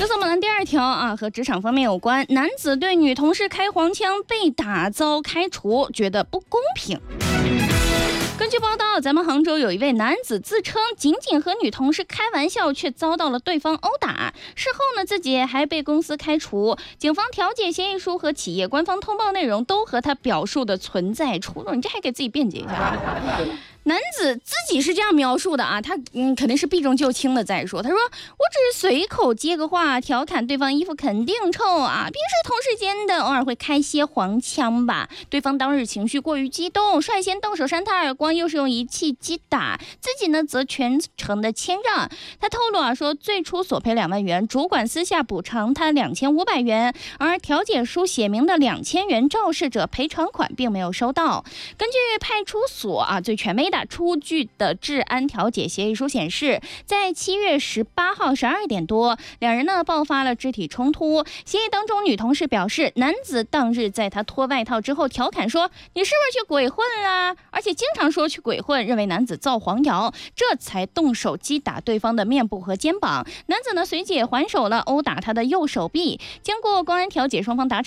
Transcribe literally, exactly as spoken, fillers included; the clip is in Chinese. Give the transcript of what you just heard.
色新闻第二条啊，和职场方面有关，男子对女同事开黄腔被打遭开除，觉得不公平。根据报道，咱们杭州有一位男子自称仅仅和女同事开玩笑，却遭到了对方殴打。事后呢，自己还被公司开除。警方调解协议书和企业官方通报内容都和他表述的存在出入，你这还给自己辩解一下。男子自己是这样描述的啊，他嗯肯定是避重就轻的在说，他说我只是随口接个话，调侃对方衣服肯定臭啊，平时同事间的偶尔会开些黄腔吧。对方当日情绪过于激动，率先动手扇他耳光，又是用仪器击打，自己呢则全程的谦让。他透露啊说，最初索赔两万元，主管私下补偿他两千五百元，而调解书写明的两千元肇事者赔偿款并没有收到。根据派出所啊最权威的出具的治安调解协议书显示，在七月十八号十二点多，两人呢爆发了肢体冲突。协议当中，女同事表示，男子当日在她脱外套之后调侃说：“你是不是去鬼混啦？”而且经常说去鬼混，认为男子造黄谣，这才动手击打对方的面部和肩膀。男子呢随即也还手了，殴打他的右手臂。经过公安调解，双方达成